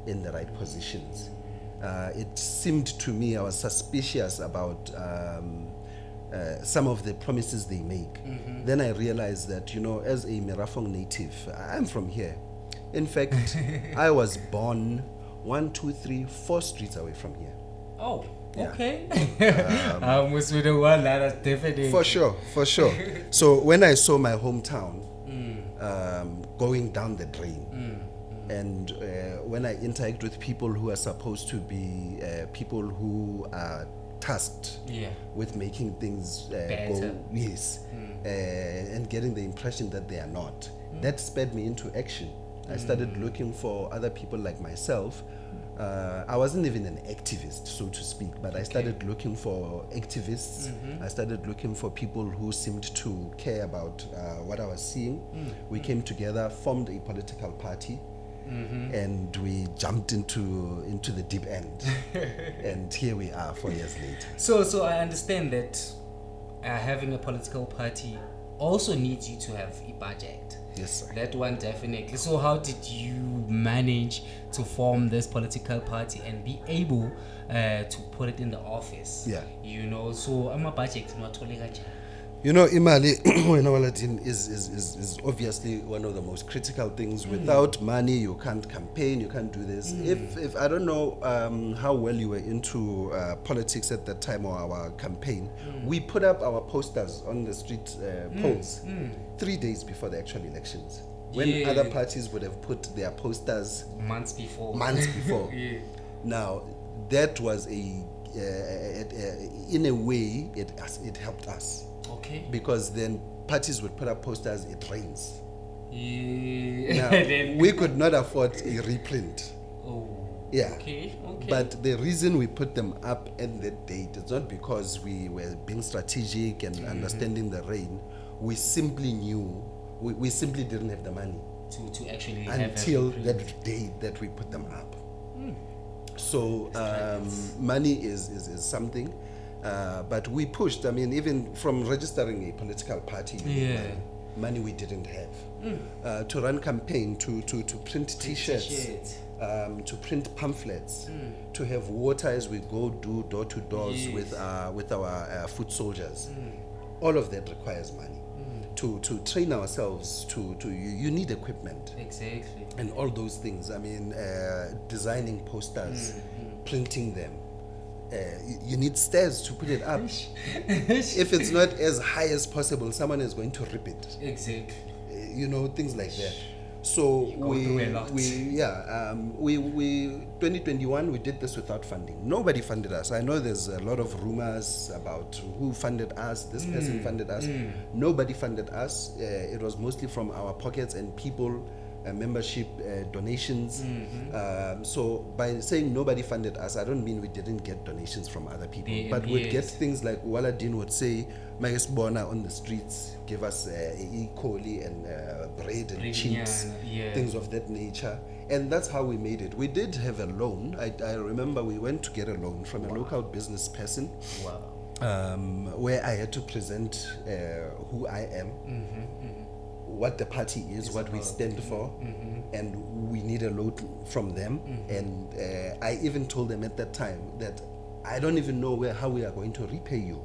in the right positions. It seemed to me I was suspicious about some of the promises they make. Then I realized that, as a Merafong native, I'm from here. In fact, I was born 1, 2, 3, 4 streets away from here. Oh, Yeah. okay. Almost with the one that's definitely. For sure. So when I saw my hometown going down the drain, and when I interact with people who are supposed to be people who are tasked with making things go, and getting the impression that they are not, that spurred me into action. I started looking for other people like myself. I wasn't even an activist, so to speak, but I started looking for activists. I started looking for people who seemed to care about what I was seeing. We came together, formed a political party, and we jumped into the deep end. And here we are 4 years later. So I understand that having a political party also needs you to have a budget. Yes, sir. That one definitely. So how did you manage to form this political party and be able to put it in the office? Yeah. So I'm a budget not Imali is obviously one of the most critical things. Without money, you can't campaign, you can't do this. If I don't know how well you were into politics at that time or our campaign, we put up our posters on the street poles 3 days before the actual elections. When other parties would have put their posters months before. Now, that was in a way, it helped us. Okay. Because then parties would put up posters, it rains. Yeah. Now, we could not afford a reprint. Oh. Yeah. Okay. But the reason we put them up at that date is not because we were being strategic and understanding the rain. We simply knew, we simply didn't have the money to actually until that day that we put them up. So money is something. But we pushed. I mean, even from registering a political party, money we didn't have. To run campaign, to print T-shirts, to print pamphlets, to have water as we go do door to doors with our foot soldiers. All of that requires money. To train ourselves, you need equipment. Exactly. And all those things. I mean, designing posters, printing them. You need stairs to put it up. If it's not as high as possible, someone is going to rip it. Exactly. Things like that. So we 2021 we did this without funding. Nobody funded us. I know there's a lot of rumors about who funded us. This person funded us. Nobody funded us. It was mostly from our pockets and people. Membership donations. So by saying nobody funded us, I don't mean we didn't get donations from other people, but we'd get things like Waladin would say, Magus Bona on the streets, give us E. coli and bread and chips, things of that nature. And that's how we made it. We did have a loan. I remember we went to get a loan from a local business person. Where I had to present who I am, what the party is, what we stand for, and we need a loan from them. And I even told them at that time that I don't even know how we are going to repay you.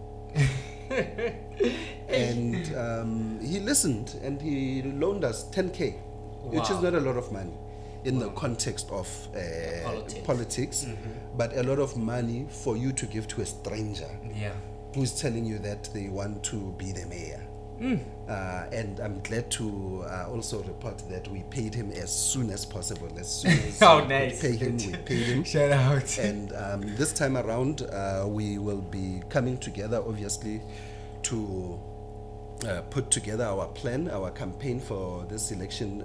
And he listened and he loaned us 10K, which is not a lot of money in the context of politics, but a lot of money for you to give to a stranger who's telling you that they want to be the mayor. And I'm glad to also report that we paid him as soon as possible. As soon as nice. we paid him. Shout out. And this time around, we will be coming together, obviously, to put together our plan, our campaign for this election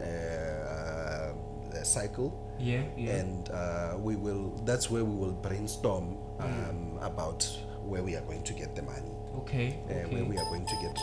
cycle. And that's where we will brainstorm about where we are going to get the money. Where we are going to get